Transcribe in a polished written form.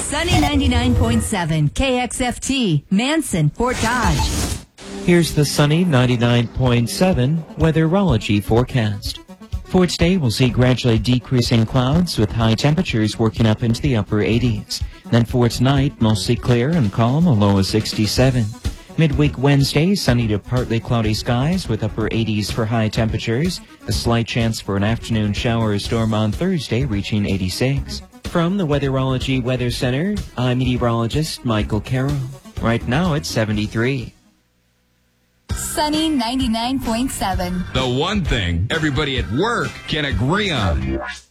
Sunny 99.7 KXFT, Manson, Fort Dodge. Here's the sunny 99.7 weatherology forecast. For today, we'll see gradually decreasing clouds with high temperatures working up into the upper 80s. Then for tonight, mostly clear and calm, a low of 67. Midweek Wednesday, sunny to partly cloudy skies with upper 80s for high temperatures. A slight chance for an afternoon shower or storm on Thursday, reaching 86. From the Weatherology Weather Center, I'm meteorologist Michael Carroll. Right now, it's 73. Sunny 99.7. The one thing everybody at work can agree on.